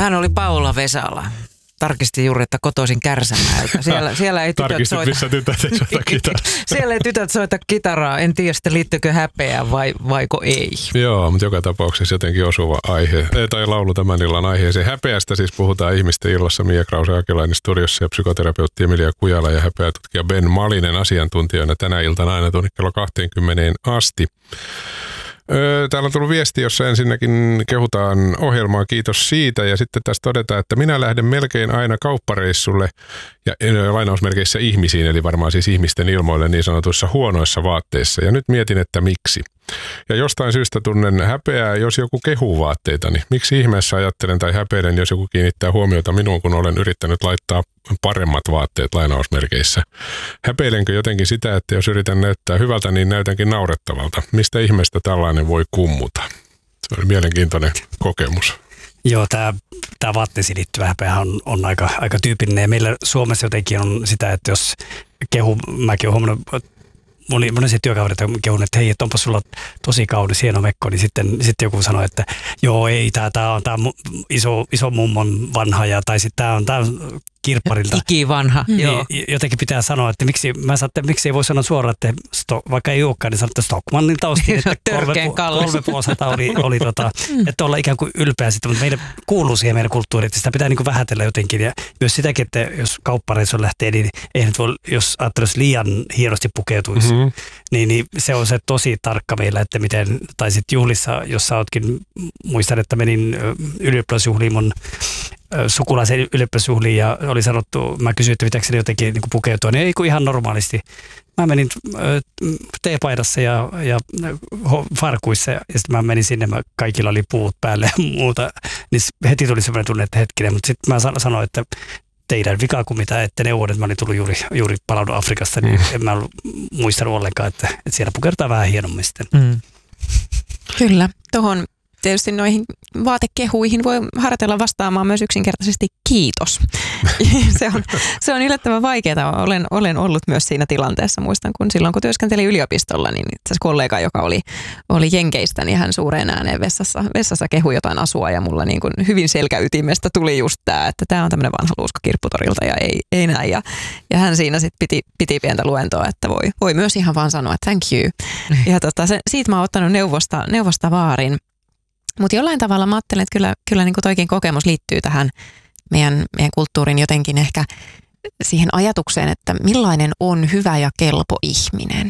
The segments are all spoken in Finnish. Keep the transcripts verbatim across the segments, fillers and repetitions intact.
hän oli Paula Vesala. Tarkistin juuri, että kotoisin Kärsämäeltä. Siellä, siellä ei tytöt soita. Missä tytöt ei soita kitaraa. Siellä ei tytöt soita kitaraa. En tiedä, sitten liittyykö häpeään vai vaiko ei. Joo, mutta joka tapauksessa jotenkin osuva aihe. Tai laulu tämän illan aiheeseen. Häpeästä siis puhutaan ihmisten illassa. Mia Krause-Akelainen studiossa ja psykoterapeutti Emilia Kujala ja häpeätutkija Ben Malinen asiantuntijana tänä iltana aina tuonne kello kaksikymmentä asti. Täällä on tullut viesti, jossa ensinnäkin kehutaan ohjelmaa, kiitos siitä. Ja sitten tässä todetaan, että minä lähden melkein aina kauppareissulle ja lainausmerkeissä ihmisiin, eli varmaan siis ihmisten ilmoille niin sanotuissa huonoissa vaatteissa. Ja nyt mietin, että miksi. Ja jostain syystä tunnen häpeää, jos joku kehuu vaatteitani. Miksi ihmeessä ajattelen tai häpeilen, jos joku kiinnittää huomiota minuun, kun olen yrittänyt laittaa paremmat vaatteet lainausmerkeissä. Häpeilenkö jotenkin sitä, että jos yritän näyttää hyvältä, niin näytänkin naurettavalta? Mistä ihmeestä tällainen voi kummuta? Se oli mielenkiintoinen kokemus. Joo, tämä, tämä vaatteisiin liittyvä häpeä on, on aika, aika tyypillinen. Ja meillä Suomessa jotenkin on sitä, että jos kehu, mäkin olen huomannut, moni, monesti työkaverit on kehunut, että hei, että onpa sulla tosi kaunis, hieno mekko, niin sitten, sitten joku sanoo, että joo, ei, tämä, tämä on tämä iso, iso mummon vanha, ja, tai sitten tämä on, tämä on kirpparilta. Ikivanha, niin, joo. Jotenkin pitää sanoa, että miksi, mä saan, että miksi ei voi sanoa suoraan, että sto, vaikka ei olekaan, niin sanoa, että Stockmannilta ostin, että kolme, kolme puolsata oli, oli tota, että olla ikään kuin ylpeä sitten, mutta meidän kuuluu siihen meidän kulttuuriin, että sitä pitää niin kuin vähätellä jotenkin, ja myös sitäkin, että jos kauppareissu lähtee, niin eihän nyt voi, jos ajattelisi liian hienosti pukeutuisi, mm-hmm. niin, niin se on se tosi tarkka meillä, että miten, tai sitten juhlissa, jos sä ootkin, muistan, että menin ylioppilasjuhliin mun sukulaisen ylioppilasjuhliin ja oli sanottu, mä kysyin, että pitääkö se jotenkin niin pukeutua, niin ei kun ihan normaalisti. Mä menin teepaidassa ja, ja farkuissa ja sitten mä menin sinne, mä, kaikilla oli puut päälle ja muuta, niin heti tuli semmoinen tunne, että hetkinen, mutta sitten mä sanoin, että teidän vika kuin mitä, että ne vuodet mä olin tullut juuri, juuri palannut Afrikasta, niin mm. en mä ollut muistanut ollenkaan, että, että siellä pukeudutaan vähän hienommin sitten. Mm. Kyllä, tuohon tietysti noihin vaatekehuihin voi harjoitella vastaamaan myös yksinkertaisesti kiitos. se, on, se on yllättävän vaikeaa. Olen, olen ollut myös siinä tilanteessa. Muistan, kun silloin kun työskentelin yliopistolla, niin itse asiassa kollega, joka oli, oli Jenkeistä, niin hän suureen ääneen vessassa, vessassa kehui jotain asua ja mulla niin kuin hyvin selkäytimestä tuli just tämä, että tämä on tämmöinen vanha luuska kirpputorilta ja ei, ei näin. Ja, ja hän siinä sitten piti, piti pientä luentoa, että voi, voi myös ihan vaan sanoa, että thank you. Ja tota, se, siitä mä oon ottanut neuvosta, neuvosta vaarin. Mutta jollain tavalla mä ajattelen, että kyllä, kyllä niin kuin toikin kokemus liittyy tähän meidän, meidän kulttuurin jotenkin ehkä siihen ajatukseen, että millainen on hyvä ja kelpo ihminen.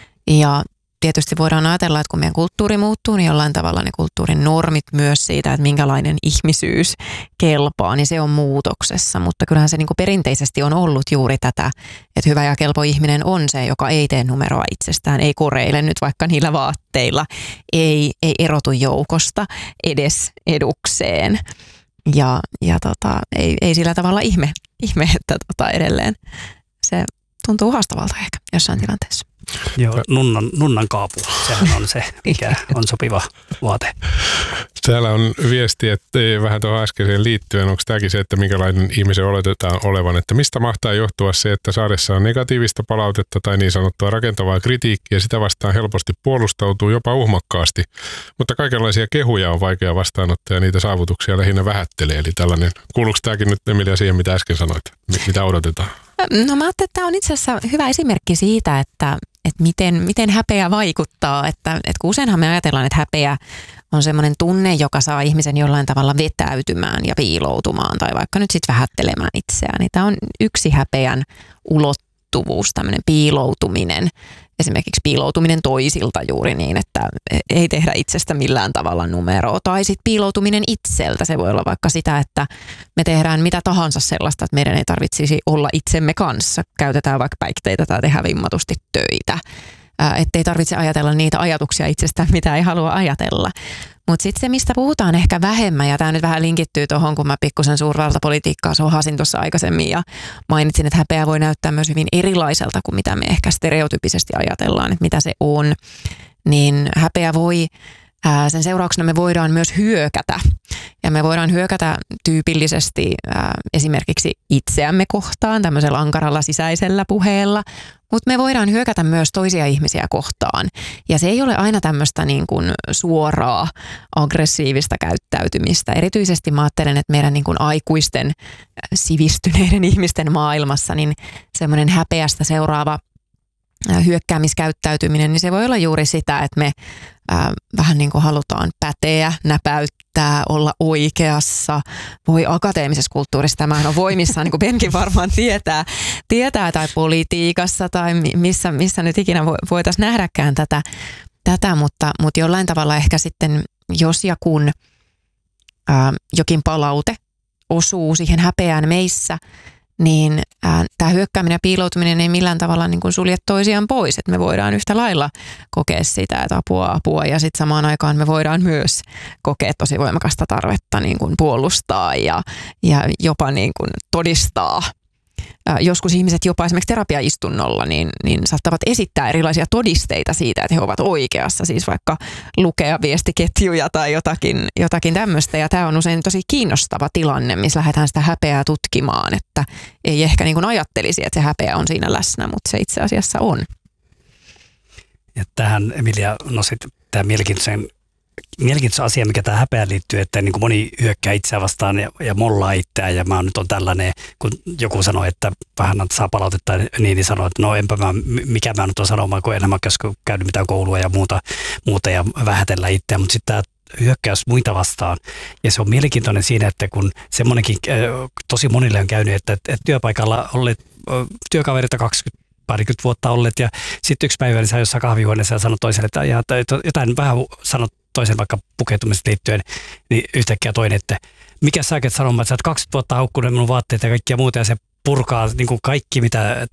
Ja tietysti voidaan ajatella, että kun meidän kulttuuri muuttuu, niin jollain tavalla ne kulttuurin normit myös siitä, että minkälainen ihmisyys kelpaa, niin se on muutoksessa. Mutta kyllähän se niin kuin perinteisesti on ollut juuri tätä, että hyvä ja kelpo ihminen on se, joka ei tee numeroa itsestään, ei koreile nyt vaikka niillä vaatteilla, ei, ei erotu joukosta edes edukseen. Ja, ja tota, ei, ei sillä tavalla ihme, ihme että tota edelleen se tuntuu haastavalta ehkä jossain tilanteessa. Joo, nunnan, nunnan kaapu, sehän on se, mikä on sopiva vaate. Täällä on viesti, että vähän tuohon äskeiseen liittyen, onko tämäkin se, että minkälainen ihmisen oletetaan olevan, että mistä mahtaa johtua se, että saadessaan negatiivista palautetta tai niin sanottua rakentavaa kritiikkiä, sitä vastaan helposti puolustautuu jopa uhmakkaasti, mutta kaikenlaisia kehuja on vaikea vastaanottaa ja niitä saavutuksia lähinnä vähättelee, eli tällainen, kuuluuko tämäkin nyt Emilia siihen, mitä äsken sanoit, mitä odotetaan? No mä ajattelin, että tämä on itse asiassa hyvä esimerkki siitä, että, että miten, miten häpeä vaikuttaa. Että, että kun useinhan me ajatellaan, että häpeä on semmoinen tunne, joka saa ihmisen jollain tavalla vetäytymään ja piiloutumaan tai vaikka nyt sitten vähättelemään itseään. Niin tämä on yksi häpeän ulottuvuus, tämmöinen piiloutuminen. Esimerkiksi piiloutuminen toisilta juuri niin, että ei tehdä itsestä millään tavalla numeroa. Tai sitten piiloutuminen itseltä. Se voi olla vaikka sitä, että me tehdään mitä tahansa sellaista, että meidän ei tarvitsisi olla itsemme kanssa. Käytetään vaikka päihteitä tai tehdään vimmatusti töitä. Että ei tarvitse ajatella niitä ajatuksia itsestään, mitä ei halua ajatella. Mutta sitten se, mistä puhutaan ehkä vähemmän, ja tämä nyt vähän linkittyy tuohon, kun mä pikkusen suurvaltapolitiikkaa sohasin tuossa aikaisemmin ja mainitsin, että häpeä voi näyttää myös hyvin erilaiselta kuin mitä me ehkä stereotypisesti ajatellaan, että mitä se on. Niin häpeä voi, ää, sen seurauksena me voidaan myös hyökätä. Ja me voidaan hyökätä tyypillisesti ää, esimerkiksi itseämme kohtaan tämmöisellä ankaralla sisäisellä puheella, mutta me voidaan hyökätä myös toisia ihmisiä kohtaan. Ja se ei ole aina tämmöistä niin kuin suoraa aggressiivista käyttäytymistä. Erityisesti mä ajattelen, että meidän niin kuin aikuisten sivistyneiden ihmisten maailmassa niin semmoinen häpeästä seuraava hyökkäämiskäyttäytyminen, niin se voi olla juuri sitä, että me ää, vähän niin kuin halutaan päteä, näpäyttää, olla oikeassa. Voi akateemisessa kulttuurissa tämähän on voimissaan, niin kuin Benkin varmaan tietää, tietää tai politiikassa tai missä, missä nyt ikinä voitaisiin nähdäkään tätä, tätä mutta, mutta jollain tavalla ehkä sitten, jos ja kun ää, jokin palaute osuu siihen häpeään meissä, niin tämä hyökkääminen ja piiloutuminen ei millään tavalla niin kuin sulje toisiaan pois. Että me voidaan yhtä lailla kokea sitä, että apua, apua ja sitten samaan aikaan me voidaan myös kokea tosi voimakasta tarvetta niin kuin puolustaa ja, ja jopa niin kuin todistaa. Joskus ihmiset jopa esimerkiksi terapiaistunnolla niin, niin saattavat esittää erilaisia todisteita siitä, että he ovat oikeassa, siis vaikka lukea viestiketjuja tai jotakin, jotakin tämmöistä. Ja tämä on usein tosi kiinnostava tilanne, missä lähdetään sitä häpeää tutkimaan, että ei ehkä niin kuin ajattelisi, että se häpeä on siinä läsnä, mutta se itse asiassa on. Ja tähän Emilia nostit tämä mielenkiintoisen Mielenkiintoinen asia, mikä tämä häpeään liittyy, että niin kuin moni hyökkää itseään vastaan ja, ja mollaa itseään ja mä nyt on tällainen, kun joku sanoo, että vähän saa palautetta, niin, niin sanoo, että no enpä mä, mikä mä nyt on sanomaan, kun enemmän käynyt mitään koulua ja muuta, muuta ja vähätellä itseään, mutta sitten tämä hyökkäys muita vastaan. Ja se on mielenkiintoinen siinä, että kun semmoinenkin tosi monille on käynyt, että, että työpaikalla olleet työkaverit kaksikymmentä parikymmentä vuotta olleet ja sitten yksi päivä niin sä jossain kahvihuoneessa ja sanot toiselle, että ja, jotain vähän sanot toisen vaikka pukeutumisesta liittyen, niin yhtäkkiä toinen, että mikä sä oikein sanomaan, että sä oot kaksikymmentä vuotta haukkunut minun vaatteita ja kaikkia muuta ja se purkaa niin kuin kaikki, mitä